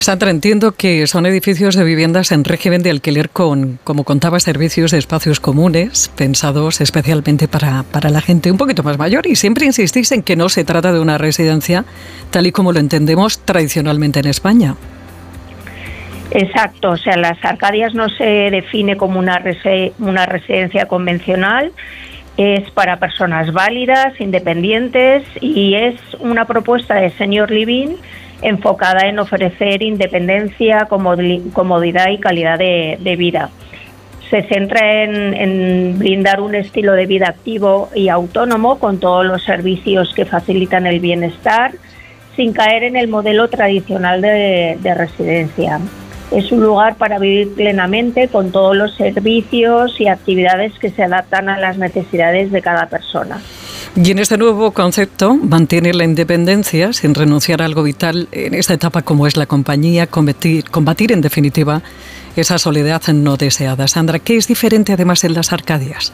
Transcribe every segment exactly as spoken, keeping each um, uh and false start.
Sandra, entiendo que son edificios de viviendas en régimen de alquiler con, como contaba, servicios de espacios comunes, pensados especialmente para, para la gente un poquito más mayor, y siempre insistís en que no se trata de una residencia tal y como lo entendemos tradicionalmente en España. Exacto, o sea, las Arcadias no se define como una, resi- una residencia convencional, es para personas válidas, independientes, y es una propuesta de senior living enfocada en ofrecer independencia, comodidad y calidad de, de vida. Se centra en, en brindar un estilo de vida activo y autónomo con todos los servicios que facilitan el bienestar, sin caer en el modelo tradicional de, de residencia. Es un lugar para vivir plenamente con todos los servicios y actividades que se adaptan a las necesidades de cada persona. Y en este nuevo concepto mantiene la independencia sin renunciar a algo vital en esta etapa como es la compañía, combatir, combatir en definitiva esa soledad no deseada. Sandra, ¿qué es diferente además en las Arcadias?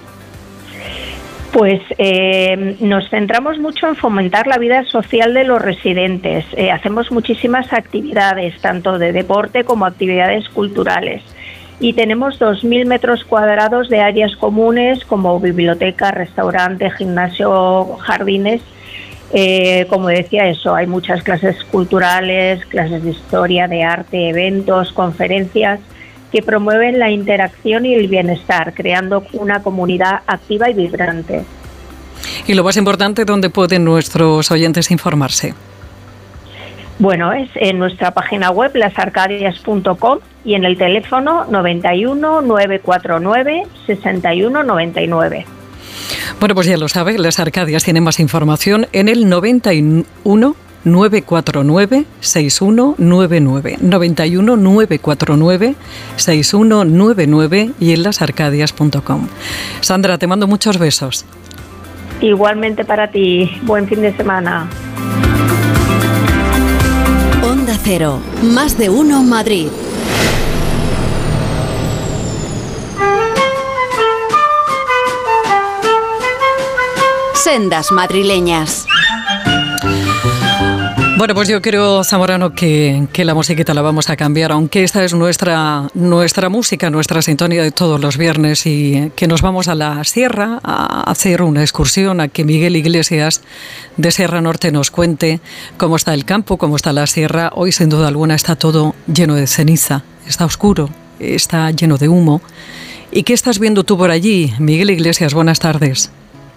Pues eh, nos centramos mucho en fomentar la vida social de los residentes. Eh, hacemos muchísimas actividades, tanto de deporte como actividades culturales. Y tenemos dos mil metros cuadrados de áreas comunes como biblioteca, restaurante, gimnasio, jardines. Eh, como decía, eso, hay muchas clases culturales, clases de historia, de arte, eventos, conferencias que promueven la interacción y el bienestar, creando una comunidad activa y vibrante. Y lo más importante, ¿dónde pueden nuestros oyentes informarse? Bueno, es en nuestra página web, las arcadias punto com, y en el teléfono noventa y uno, novecientos cuarenta y nueve, sesenta y uno noventa y nueve. Bueno, pues ya lo sabe, Las Arcadias tienen más información en el noventa y uno, novecientos cuarenta y nueve, sesenta y uno noventa y nueve, noventa y uno, novecientos cuarenta y nueve, sesenta y uno noventa y nueve y en las arcadias punto com. Sandra, te mando muchos besos. Igualmente para ti, buen fin de semana. Onda Cero, más de uno Madrid. Sendas madrileñas. Bueno, pues yo creo, Zamorano, que, que la musiquita la vamos a cambiar, aunque esta es nuestra, nuestra música, nuestra sintonía de todos los viernes, y que nos vamos a la sierra a hacer una excursión, a que Miguel Iglesias de Sierra Norte nos cuente cómo está el campo, cómo está la sierra. Hoy, sin duda alguna, está todo lleno de ceniza, está oscuro, está lleno de humo. ¿Y qué estás viendo tú por allí, Miguel Iglesias? Buenas tardes.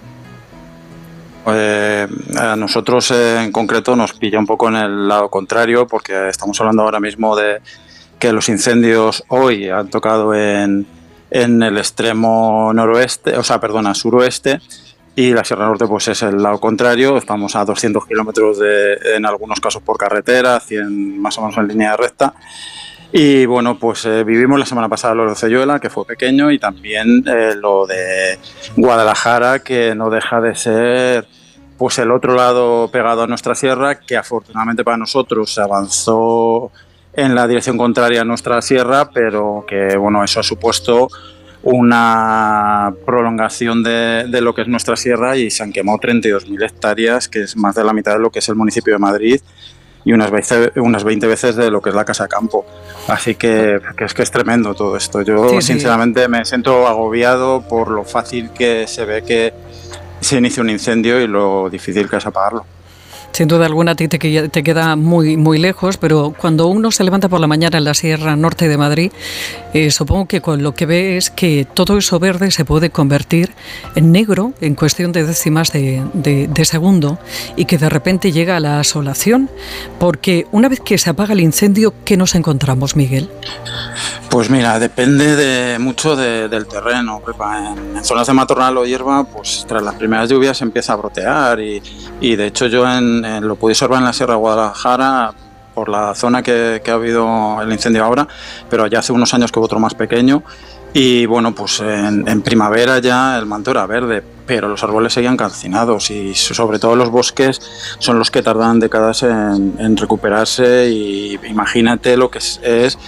Eh, a nosotros eh, en concreto nos pilla un poco en el lado contrario, porque estamos hablando ahora mismo de que los incendios hoy han tocado en, en el extremo noroeste, o sea, perdona, suroeste, y la Sierra Norte pues es el lado contrario. Estamos a doscientos kilómetros de, en algunos casos por carretera, cien más o menos en línea recta. Y bueno, pues eh, vivimos la semana pasada lo de Ceyuela, que fue pequeño, y también eh, lo de Guadalajara, que no deja de ser pues el otro lado pegado a nuestra sierra, que afortunadamente para nosotros se avanzó en la dirección contraria a nuestra sierra, pero que bueno, eso ha supuesto una prolongación de, de lo que es nuestra sierra, y se han quemado treinta y dos mil hectáreas, que es más de la mitad de lo que es el municipio de Madrid, y unas veinte, unas veinte veces de lo que es la Casa Campo. Así que, que es que es tremendo todo esto. Yo sí, sinceramente sí. me siento agobiado por lo fácil que se ve que se inicia un incendio y lo difícil que es apagarlo. Sin duda alguna a ti te, te queda muy, muy lejos, pero cuando uno se levanta por la mañana en la Sierra Norte de Madrid, eh, supongo que con lo que ve es que todo eso verde se puede convertir en negro en cuestión de décimas de, de, de segundo, y que de repente llega a la asolación, porque una vez que se apaga el incendio, ¿qué nos encontramos, Miguel? Pues mira, depende de mucho de, del terreno. En, en zonas de matorral o hierba, pues tras las primeras lluvias empieza a brotear, y, y de hecho yo en Eh, lo pude observar en la Sierra de Guadalajara por la zona que, que ha habido el incendio ahora, pero ya hace unos años que hubo otro más pequeño, y bueno, pues en, en primavera ya el manto era verde, pero los árboles seguían calcinados, y sobre todo los bosques son los que tardan décadas en, en recuperarse. Y imagínate lo que es, es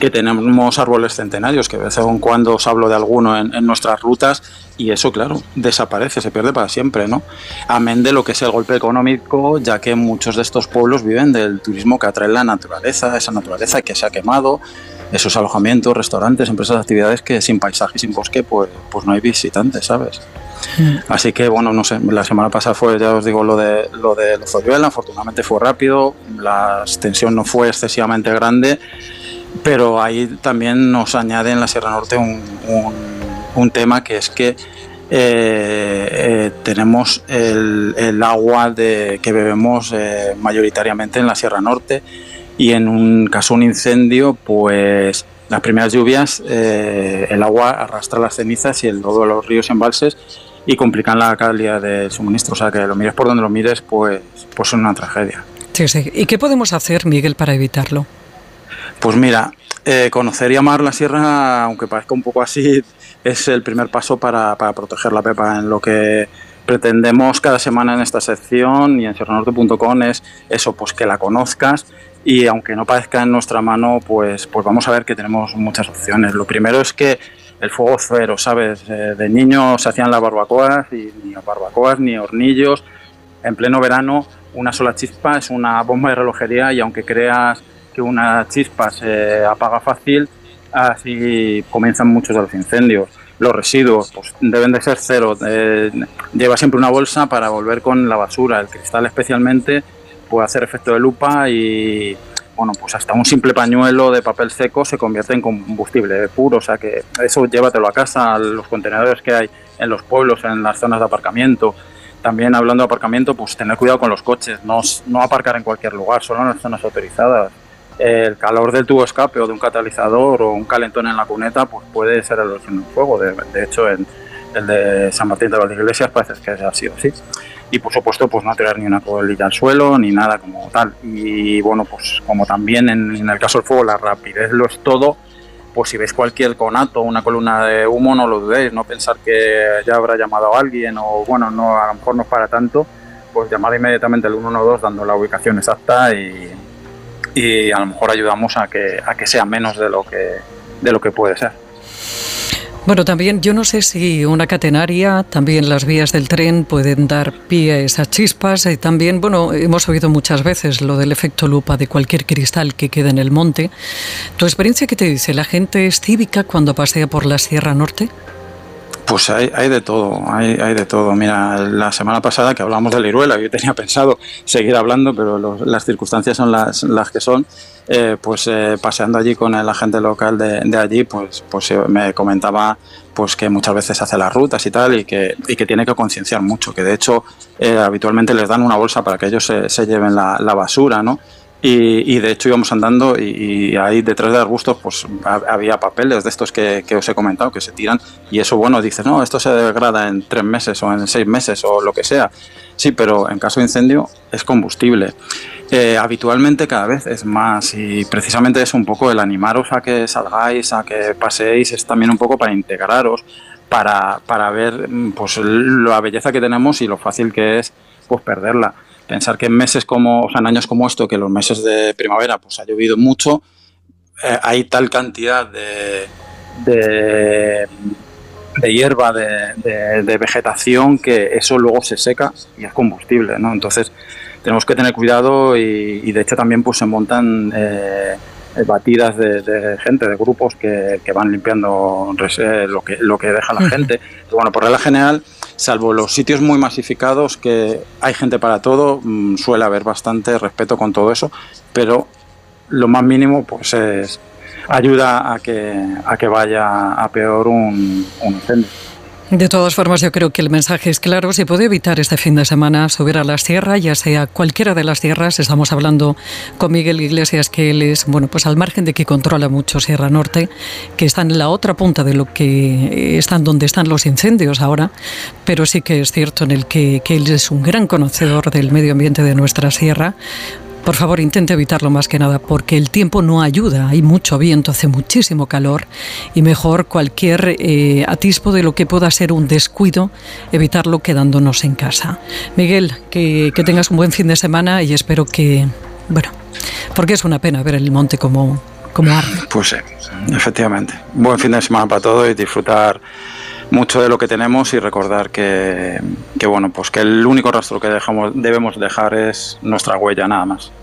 que tenemos árboles centenarios, que de vez en cuando os hablo de alguno en, en nuestras rutas, y eso, claro, desaparece, se pierde para siempre, ¿no? Amén de lo que es el golpe económico, ya que muchos de estos pueblos viven del turismo que atrae la naturaleza, esa naturaleza que se ha quemado, esos alojamientos, restaurantes, empresas, actividades que sin paisaje y sin bosque, pues, pues no hay visitantes, ¿sabes? Mm. Así que, bueno, no sé, la semana pasada fue, ya os digo, lo de lo de Lozoyuela, afortunadamente fue rápido, la extensión no fue excesivamente grande, pero ahí también nos añade en la Sierra Norte un, un, un tema, que es que eh, eh, tenemos el, el agua de, que bebemos eh, mayoritariamente en la Sierra Norte, y en un caso de un incendio, pues las primeras lluvias, eh, el agua arrastra las cenizas y el lodo de los ríos y embalses y complican la calidad del suministro. O sea, que lo mires por donde lo mires, pues, pues es una tragedia. Sí, sí. ¿Y qué podemos hacer, Miguel, para evitarlo? Pues mira, eh, conocer y amar la sierra, aunque parezca un poco así, es el primer paso para, para proteger la pepa. En lo que pretendemos cada semana en esta sección y en sierra norte punto com es eso, pues que la conozcas, y aunque no parezca en nuestra mano, pues, pues vamos a ver que tenemos muchas opciones. Lo primero es que el fuego cero, ¿sabes? Eh, de niño se hacían las barbacoas, y ni barbacoas ni hornillos. En pleno verano, una sola chispa es una bomba de relojería, y aunque creas que una chispa se apaga fácil, así comienzan muchos de los incendios. Los residuos pues deben de ser cero. Eh, lleva siempre una bolsa para volver con la basura. El cristal especialmente puede hacer efecto de lupa, y bueno, pues hasta un simple pañuelo de papel seco se convierte en combustible puro. O sea que eso llévatelo a casa, a los contenedores que hay en los pueblos, en las zonas de aparcamiento. También, hablando de aparcamiento, pues tener cuidado con los coches, no, no aparcar en cualquier lugar, solo en las zonas autorizadas. El calor del tubo escape o de un catalizador o un calentón en la cuneta, pues puede ser el origen del fuego. De, de hecho, en el de San Martín de las Iglesias parece que ha sido así. Y por supuesto, pues no tirar ni una colilla al suelo ni nada como tal. Y bueno, pues como también en, en el caso del fuego la rapidez lo es todo, pues si veis cualquier conato, una columna de humo, no lo dudéis, no pensar que ya habrá llamado a alguien, o bueno, no, a lo mejor no es para tanto, pues llamad inmediatamente al uno uno dos dando la ubicación exacta, y y a lo mejor ayudamos a que a que sea menos de lo que de lo que puede ser. Bueno, también yo no sé si una catenaria, también las vías del tren pueden dar pie a esas chispas. Y también, bueno, hemos oído muchas veces lo del efecto lupa de cualquier cristal que quede en el monte. ¿Tu experiencia qué te dice? ¿La gente es cívica cuando pasea por la Sierra Norte? Pues hay, hay de todo, hay, hay de todo. Mira, la semana pasada que hablamos de la Iruela, yo tenía pensado seguir hablando, pero los, las circunstancias son las, las que son. Eh, pues eh, paseando allí con el agente local de, de allí, pues, pues me comentaba pues que muchas veces hace las rutas y tal, y que, y que tiene que concienciar mucho, que de hecho eh, habitualmente les dan una bolsa para que ellos se, se lleven la, la basura, ¿no? Y, y de hecho íbamos andando, y, y ahí detrás de arbustos pues había papeles de estos que, que os he comentado, que se tiran, y eso, bueno, dices, no, esto se degrada en tres meses o en seis meses o lo que sea. Sí, pero en caso de incendio es combustible. Eh, habitualmente cada vez es más, y precisamente es un poco el animaros a que salgáis, a que paseéis, es también un poco para integraros, para, para ver pues la belleza que tenemos y lo fácil que es pues perderla. Pensar que en meses como, o sea, en años como esto, que los meses de primavera pues ha llovido mucho, eh, hay tal cantidad de, de, de hierba, de, de, de vegetación, que eso luego se seca y es combustible, ¿no? Entonces tenemos que tener cuidado, y, y de hecho también pues se montan eh, batidas de, de gente, de grupos que, que van limpiando eh, lo que lo que deja la gente. Pero bueno, por regla general, salvo los sitios muy masificados, que hay gente para todo, mmm, suele haber bastante respeto con todo eso, pero lo más mínimo pues es ayuda a que a que vaya a peor un, un incendio. De todas formas, yo creo que el mensaje es claro. Se puede evitar este fin de semana subir a la sierra, ya sea cualquiera de las sierras. Estamos hablando con Miguel Iglesias, que él es, bueno, pues al margen de que controla mucho Sierra Norte, que está en la otra punta de lo que están donde están los incendios ahora, pero sí que es cierto en el que, que él es un gran conocedor del medio ambiente de nuestra sierra. Por favor, intente evitarlo más que nada, porque el tiempo no ayuda. Hay mucho viento, hace muchísimo calor, y mejor cualquier eh, atisbo de lo que pueda ser un descuido, evitarlo quedándonos en casa. Miguel, que, que tengas un buen fin de semana, y espero que, bueno, porque es una pena ver el monte como, como arde. Pues sí, efectivamente. Buen fin de semana para todos y disfrutar mucho de lo que tenemos y recordar que, que bueno, pues que el único rastro que dejamos, debemos dejar es nuestra huella, nada más.